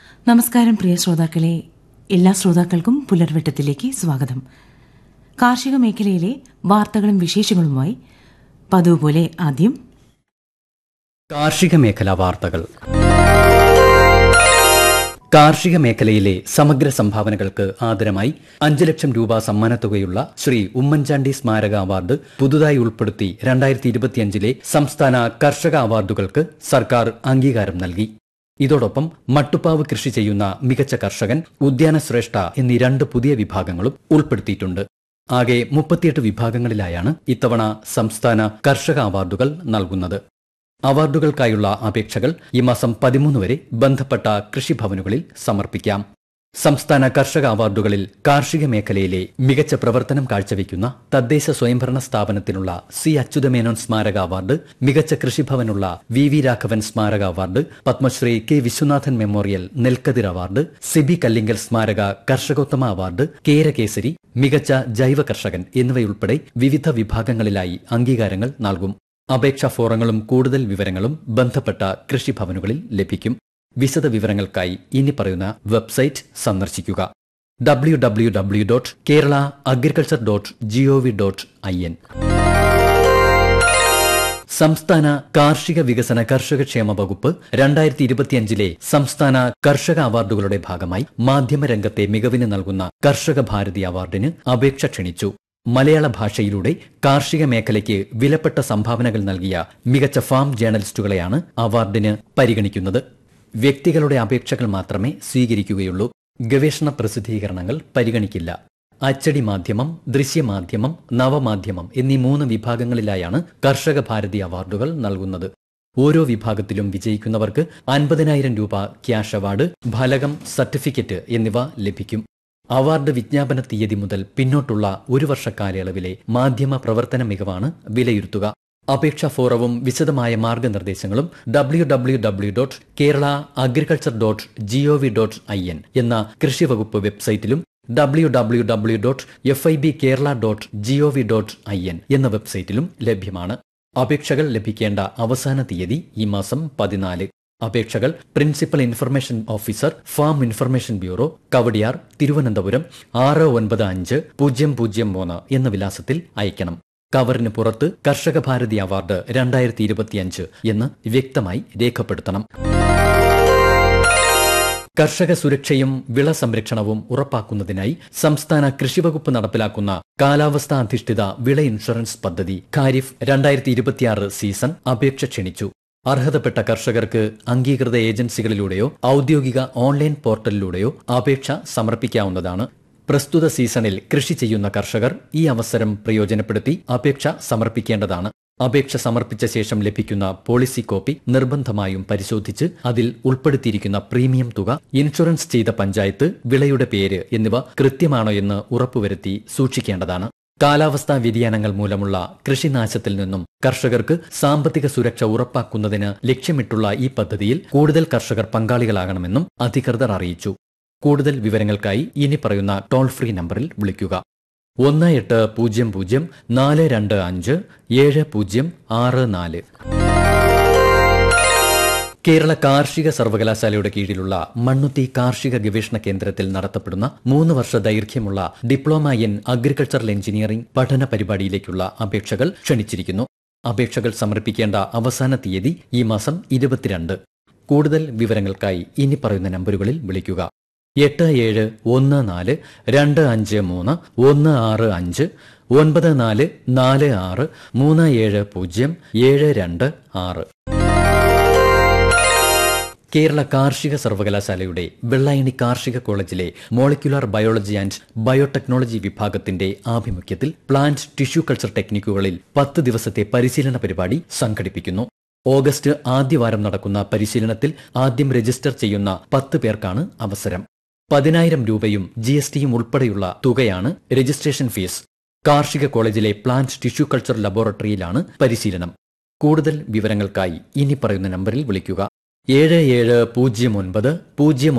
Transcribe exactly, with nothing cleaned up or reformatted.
നമസ്കാരം പ്രിയ ശ്രോതാക്കളെ, എല്ലാ ശ്രോതാക്കൾക്കും പുലർവെട്ടത്തിലേക്ക് സ്വാഗതം. കാർഷിക മേഖലയിലെ വാർത്തകളും വിശേഷങ്ങളുമായി പതിവ് പോലെ ആദ്യം കാർഷിക മേഖലാ വാർത്തകൾ. കാർഷിക മേഖലയിലെ സമഗ്ര സംഭാവനകൾക്ക് ആദരമായി അഞ്ചു ലക്ഷം രൂപ സമ്മാനത്തുകയുള്ള ശ്രീ ഉമ്മൻചാണ്ടി സ്മാരക അവാർഡ് പുതുതായി ഉൾപ്പെടുത്തി രണ്ടായിരത്തി ഇരുപത്തിയഞ്ചിലെ സംസ്ഥാന കർഷക അവാർഡുകൾക്ക് സർക്കാർ അംഗീകാരം നൽകി. ഇതോടൊപ്പം മട്ടുപ്പാവ് കൃഷി ചെയ്യുന്ന മികച്ച കർഷകൻ, ഉദ്യാന ശ്രേഷ്ഠ എന്നീ രണ്ട് പുതിയ വിഭാഗങ്ങളും ഉൾപ്പെടുത്തിയിട്ടുണ്ട്. ആകെ മുപ്പത്തിയെട്ട് വിഭാഗങ്ങളിലായാണ് ഇത്തവണ സംസ്ഥാന കർഷക അവാർഡുകൾ നൽകുന്നത്. അവാർഡുകൾക്കായുള്ള അപേക്ഷകൾ ഈ മാസം പതിമൂന്ന് വരെ ബന്ധപ്പെട്ട കൃഷിഭവനുകളിൽ സമർപ്പിക്കാം. സംസ്ഥാന കർഷക അവാർഡുകളിൽ കാർഷിക മേഖലയിലെ മികച്ച പ്രവർത്തനം കാഴ്ചവെക്കുന്ന തദ്ദേശ സ്വയംഭരണ സ്ഥാപനത്തിനുള്ള സി അച്യുതമേനോൻ സ്മാരക അവാർഡ്, മികച്ച കൃഷിഭവനുള്ള വി വി രാഘവൻ സ്മാരക award, Padmashri K Viswanathan memorial നെൽക്കതിർ അവാർഡ്, സിബി കല്ലിങ്കൽ സ്മാരക കർഷകോത്തമ അവാർഡ്, കേരകേസരി, മികച്ച ജൈവ കർഷകൻ എന്നിവയുൾപ്പെടെ വിവിധ വിഭാഗങ്ങളിലായി അംഗീകാരങ്ങൾ നൽകും. അപേക്ഷാ ഫോറങ്ങളും കൂടുതൽ വിവരങ്ങളും ബന്ധപ്പെട്ട കൃഷിഭവനുകളിൽ ലഭിക്കും. വിശദ വിവരങ്ങൾക്കായി ഇനി പറയുന്ന വെബ്സൈറ്റ് സന്ദർശിക്കുക: W W W dot Kerala agriculture dot G O V dot I N. സംസ്ഥാന കാർഷിക വികസന കർഷകക്ഷേമ വകുപ്പ് രണ്ടായിരത്തി ഇരുപത്തിയഞ്ചിലെ സംസ്ഥാന കർഷക അവാർഡുകളുടെ ഭാഗമായി മാധ്യമരംഗത്തെ മികവിന് നൽകുന്ന കർഷക ഭാരതി അവാർഡിന് അപേക്ഷ ക്ഷണിച്ചു. മലയാള ഭാഷയിലൂടെ കാർഷിക മേഖലയ്ക്ക് വിലപ്പെട്ട സംഭാവനകൾ നൽകിയ മികച്ച ഫാം ജേർണലിസ്റ്റുകളെയാണ് അവാർഡിന് പരിഗണിക്കുന്നത്. വ്യക്തികളുടെ അപേക്ഷകൾ മാത്രമേ സ്വീകരിക്കുകയുള്ളൂ. ഗവേഷണ പ്രസിദ്ധീകരണങ്ങൾ പരിഗണിക്കില്ല. അച്ചടി മാധ്യമം, ദൃശ്യമാധ്യമം, നവമാധ്യമം എന്നീ മൂന്ന് വിഭാഗങ്ങളിലായാണ് കർഷക ഭാരതി അവാർഡുകൾ നൽകുന്നത്. ഓരോ വിഭാഗത്തിലും വിജയിക്കുന്നവർക്ക് അൻപതിനായിരം രൂപ ക്യാഷ് അവാർഡ്, ഫലകം, സർട്ടിഫിക്കറ്റ് എന്നിവ ലഭിക്കും. അവാർഡ് വിജ്ഞാപന തീയതി മുതൽ പിന്നോട്ടുള്ള ഒരു വർഷ കാലയളവിലെ മാധ്യമ പ്രവർത്തന മികവാണ് വിലയിരുത്തുക. അപേക്ഷാ ഫോറവും വിശദമായ മാർഗനിർദ്ദേശങ്ങളും W W W dot Kerala agriculture dot G O V dot I N എന്ന കൃഷി വകുപ്പ് വെബ്സൈറ്റിലും W W W dot F I B Kerala dot G O V dot I N എന്ന വെബ്സൈറ്റിലും ലഭ്യമാണ്. അപേക്ഷകൾ ലഭിക്കേണ്ട അവസാന തീയതി ഈ മാസം പതിനാല്. അപേക്ഷകൾ principal information officer, farm information bureau, Kowdiar, Thiruvananthapuram ആറ് ഒൻപത് അഞ്ച് പൂജ്യം പൂജ്യം മൂന്ന് എന്ന വിലാസത്തിൽ അയക്കണം. കവറിന് പുറത്ത് കർഷക ഭാരതി അവാർഡ് രണ്ടായിരത്തി ഇരുപത്തിയഞ്ച് എന്ന് വ്യക്തമായി രേഖപ്പെടുത്തണം. കർഷക സുരക്ഷയും വിള സംരക്ഷണവും ഉറപ്പാക്കുന്നതിനായി സംസ്ഥാന കൃഷിവകുപ്പ് നടപ്പിലാക്കുന്ന കാലാവസ്ഥാ അധിഷ്ഠിത വിള ഇൻഷുറൻസ് പദ്ധതി ഖാരിഫ് രണ്ടായിരത്തി ഇരുപത്തിയാറ് സീസൺ അപേക്ഷ ക്ഷണിച്ചു. അർഹതപ്പെട്ട കർഷകർക്ക് അംഗീകൃത ഏജൻസികളിലൂടെയോ ഔദ്യോഗിക ഓൺലൈൻ പോർട്ടലിലൂടെയോ അപേക്ഷ സമർപ്പിക്കാവുന്നതാണ്. പ്രസ്തുത സീസണിൽ കൃഷി ചെയ്യുന്ന കർഷകർ ഈ അവസരം പ്രയോജനപ്പെടുത്തി അപേക്ഷ സമർപ്പിക്കേണ്ടതാണ്. അപേക്ഷ സമർപ്പിച്ച ശേഷം ലഭിക്കുന്ന പോളിസി കോപ്പി നിർബന്ധമായും പരിശോധിച്ച് അതിൽ ഉൾപ്പെടുത്തിയിരിക്കുന്ന പ്രീമിയം തുക, ഇൻഷുറൻസ് ചെയ്ത പഞ്ചായത്ത്, വിളയുടെ പേര് എന്നിവ കൃത്യമാണോ എന്ന് ഉറപ്പുവരുത്തി സൂക്ഷിക്കേണ്ടതാണ്. കാലാവസ്ഥാ വ്യതിയാനങ്ങൾ മൂലമുള്ള കൃഷിനാശത്തിൽ നിന്നും കർഷകർക്ക് സാമ്പത്തിക സുരക്ഷ ഉറപ്പാക്കുന്നതിന് ലക്ഷ്യമിട്ടുള്ള ഈ പദ്ധതിയിൽ കൂടുതൽ കർഷകർ പങ്കാളികളാകണമെന്നും അധികൃതർ അറിയിച്ചു. കൂടുതൽ വിവരങ്ങൾക്കായി ഇനി പറയുന്ന ടോൾ ഫ്രീ നമ്പറിൽ വിളിക്കുക: ഒന്ന് എട്ട് പൂജ്യം പൂജ്യം നാല് രണ്ട് അഞ്ച് ഏഴ് പൂജ്യം ആറ് നാല്. കേരള കാർഷിക സർവകലാശാലയുടെ കീഴിലുള്ള മണ്ണുത്തി കാർഷിക ഗവേഷണ കേന്ദ്രത്തിൽ നടത്തപ്പെടുന്ന മൂന്ന് വർഷ ദൈർഘ്യമുള്ള ഡിപ്ലോമ ഇൻ അഗ്രികൾച്ചറൽ എഞ്ചിനീയറിംഗ് പഠന പരിപാടിയിലേക്കുള്ള അപേക്ഷകൾ ക്ഷണിച്ചിരിക്കുന്നു. അപേക്ഷകൾ സമർപ്പിക്കേണ്ട അവസാന തീയതി ഈ മാസം ഇരുപത്തിരണ്ട്. കൂടുതൽ വിവരങ്ങൾക്കായി ഇനി പറയുന്ന നമ്പറുകളിൽ വിളിക്കുക: എട്ട് ഏഴ് ഒന്ന് നാല് രണ്ട് അഞ്ച് മൂന്ന് ഒന്ന് ആറ് അഞ്ച്, ഒൻപത് നാല് നാല് ആറ് മൂന്ന് ഏഴ് പൂജ്യം ഏഴ് രണ്ട് ആറ്. കേരള കാർഷിക സർവകലാശാലയുടെ വെള്ളായണി കാർഷിക കോളേജിലെ മോളിക്യുലർ ബയോളജി ആൻഡ് ബയോടെക്നോളജി വിഭാഗത്തിന്റെ ആഭിമുഖ്യത്തിൽ പ്ലാന്റ് ടിഷ്യൂ കൾച്ചർ ടെക്നിക്കുകളിൽ പത്ത് ദിവസത്തെ പരിശീലന പരിപാടി സംഘടിപ്പിക്കുന്നു. ഓഗസ്റ്റ് ആദ്യവാരം നടക്കുന്ന പരിശീലനത്തിൽ ആദ്യം രജിസ്റ്റർ ചെയ്യുന്ന പത്ത് പേർക്കാണ് അവസരം. പതിനായിരം രൂപയും ജി എസ് ടിയും ഉൾപ്പെടെയുള്ള തുകയാണ് രജിസ്ട്രേഷൻ ഫീസ്. കാർഷിക കോളേജിലെ പ്ലാന്റ് ടിഷ്യൂ കൾച്ചർ ലബോറട്ടറിയിലാണ് പരിശീലനം. കൂടുതൽ വിവരങ്ങൾക്കായി ഇനി പറയുന്ന നമ്പറിൽ വിളിക്കുക: ഏഴ് ഏഴ് പൂജ്യം ഒൻപത് പൂജ്യം